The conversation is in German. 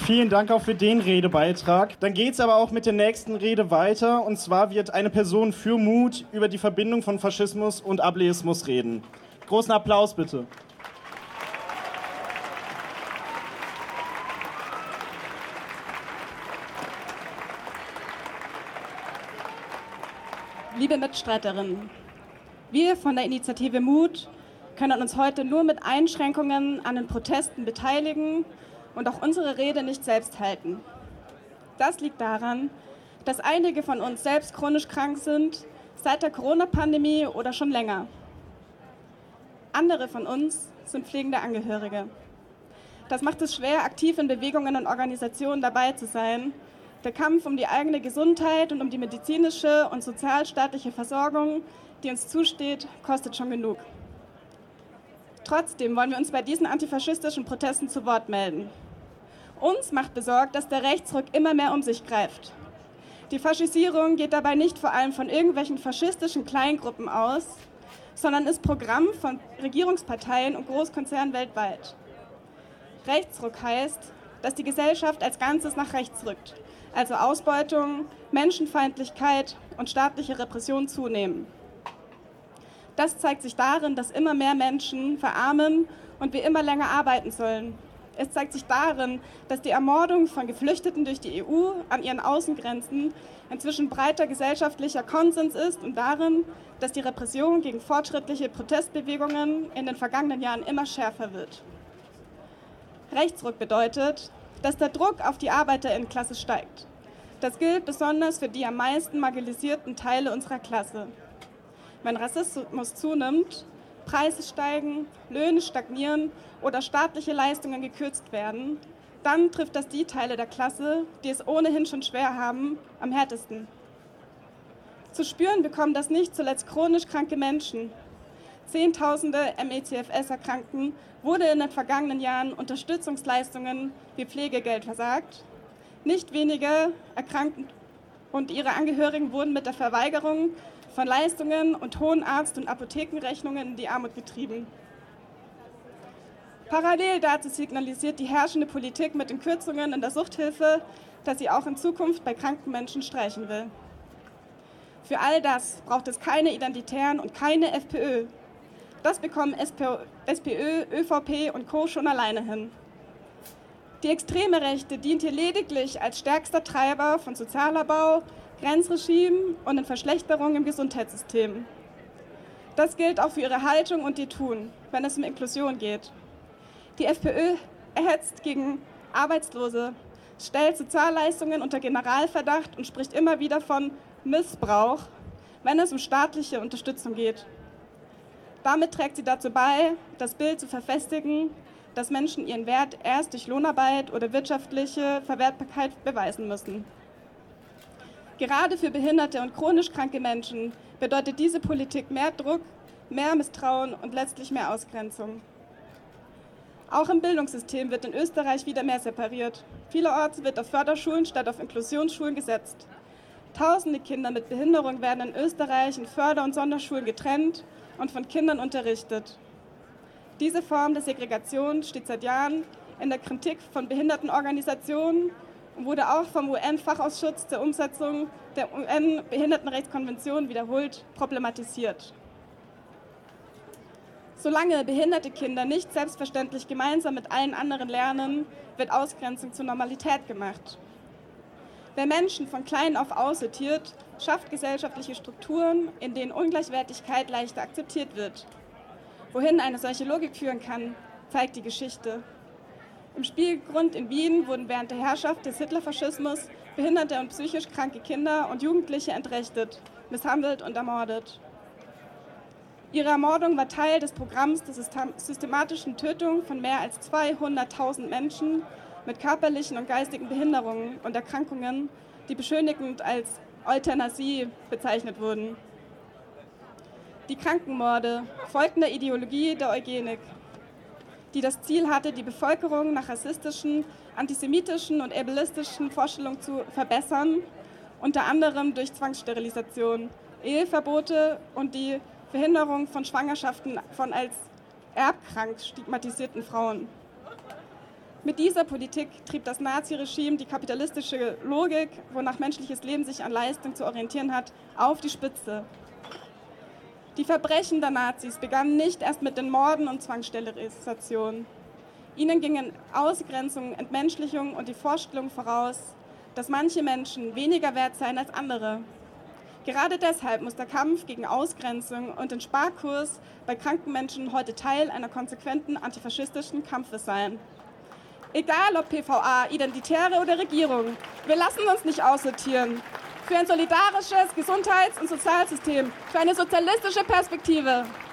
Vielen Dank auch für den Redebeitrag. Dann geht es aber auch mit der nächsten Rede weiter. Und zwar wird eine Person für Mut über die Verbindung von Faschismus und Ableismus reden. Großen Applaus bitte. Liebe Mitstreiterinnen, wir von der Initiative Mut können uns heute nur mit Einschränkungen an den Protesten beteiligen und auch unsere Rede nicht selbst halten. Das liegt daran, dass einige von uns selbst chronisch krank sind, seit der Corona-Pandemie oder schon länger. Andere von uns sind pflegende Angehörige. Das macht es schwer, aktiv in Bewegungen und Organisationen dabei zu sein. Der Kampf um die eigene Gesundheit und um die medizinische und sozialstaatliche Versorgung, die uns zusteht, kostet schon genug. Trotzdem wollen wir uns bei diesen antifaschistischen Protesten zu Wort melden. Uns macht besorgt, dass der Rechtsruck immer mehr um sich greift. Die Faschisierung geht dabei nicht vor allem von irgendwelchen faschistischen Kleingruppen aus, sondern ist Programm von Regierungsparteien und Großkonzernen weltweit. Rechtsruck heißt, dass die Gesellschaft als Ganzes nach rechts rückt, also Ausbeutung, Menschenfeindlichkeit und staatliche Repression zunehmen. Das zeigt sich darin, dass immer mehr Menschen verarmen und wir immer länger arbeiten sollen. Es zeigt sich darin, dass die Ermordung von Geflüchteten durch die EU an ihren Außengrenzen inzwischen breiter gesellschaftlicher Konsens ist und darin, dass die Repression gegen fortschrittliche Protestbewegungen in den vergangenen Jahren immer schärfer wird. Rechtsruck bedeutet, dass der Druck auf die ArbeiterInnenklasse steigt. Das gilt besonders für die am meisten marginalisierten Teile unserer Klasse. Wenn Rassismus zunimmt, Preise steigen, Löhne stagnieren oder staatliche Leistungen gekürzt werden, dann trifft das die Teile der Klasse, die es ohnehin schon schwer haben, am härtesten. Zu spüren bekommen das nicht zuletzt chronisch kranke Menschen. Zehntausende ME/CFS-Erkrankten wurde in den vergangenen Jahren Unterstützungsleistungen wie Pflegegeld versagt. Nicht wenige Erkrankten und ihre Angehörigen wurden mit der Verweigerung von Leistungen und hohen Arzt- und Apothekenrechnungen in die Armut getrieben. Parallel dazu signalisiert die herrschende Politik mit den Kürzungen in der Suchthilfe, dass sie auch in Zukunft bei kranken Menschen streichen will. Für all das braucht es keine Identitären und keine FPÖ. Das bekommen SPÖ, ÖVP und Co. schon alleine hin. Die extreme Rechte dient hier lediglich als stärkster Treiber von Sozialabbau, Grenzregime und den Verschlechterungen im Gesundheitssystem. Das gilt auch für ihre Haltung und ihr Tun, wenn es um Inklusion geht. Die FPÖ erhetzt gegen Arbeitslose, stellt Sozialleistungen unter Generalverdacht und spricht immer wieder von Missbrauch, wenn es um staatliche Unterstützung geht. Damit trägt sie dazu bei, das Bild zu verfestigen, dass Menschen ihren Wert erst durch Lohnarbeit oder wirtschaftliche Verwertbarkeit beweisen müssen. Gerade für behinderte und chronisch kranke Menschen bedeutet diese Politik mehr Druck, mehr Misstrauen und letztlich mehr Ausgrenzung. Auch im Bildungssystem wird in Österreich wieder mehr separiert. Vielerorts wird auf Förderschulen statt auf Inklusionsschulen gesetzt. Tausende Kinder mit Behinderung werden in Österreich in Förder- und Sonderschulen getrennt und von Kindern unterrichtet. Diese Form der Segregation steht seit Jahren in der Kritik von Behindertenorganisationen und wurde auch vom UN-Fachausschuss zur Umsetzung der UN-Behindertenrechtskonvention wiederholt problematisiert. Solange behinderte Kinder nicht selbstverständlich gemeinsam mit allen anderen lernen, wird Ausgrenzung zur Normalität gemacht. Wer Menschen von klein auf aussortiert, schafft gesellschaftliche Strukturen, in denen Ungleichwertigkeit leichter akzeptiert wird. Wohin eine solche Logik führen kann, zeigt die Geschichte. Im Spielgrund in Wien wurden während der Herrschaft des Hitlerfaschismus behinderte und psychisch kranke Kinder und Jugendliche entrechtet, misshandelt und ermordet. Ihre Ermordung war Teil des Programms der systematischen Tötung von mehr als 200.000 Menschen mit körperlichen und geistigen Behinderungen und Erkrankungen, die beschönigend als Euthanasie bezeichnet wurden. Die Krankenmorde folgten der Ideologie der Eugenik, die das Ziel hatte, die Bevölkerung nach rassistischen, antisemitischen und ableistischen Vorstellungen zu verbessern, unter anderem durch Zwangssterilisation, Eheverbote und die Verhinderung von Schwangerschaften von als erbkrank stigmatisierten Frauen. Mit dieser Politik trieb das Naziregime die kapitalistische Logik, wonach menschliches Leben sich an Leistung zu orientieren hat, auf die Spitze. Die Verbrechen der Nazis begannen nicht erst mit den Morden und Zwangssterilisationen. Ihnen gingen Ausgrenzung, Entmenschlichung und die Vorstellung voraus, dass manche Menschen weniger wert seien als andere. Gerade deshalb muss der Kampf gegen Ausgrenzung und den Sparkurs bei kranken Menschen heute Teil einer konsequenten antifaschistischen Kampfes sein. Egal ob PVA, Identitäre oder Regierung, wir lassen uns nicht aussortieren. Für ein solidarisches Gesundheits- und Sozialsystem, für eine sozialistische Perspektive.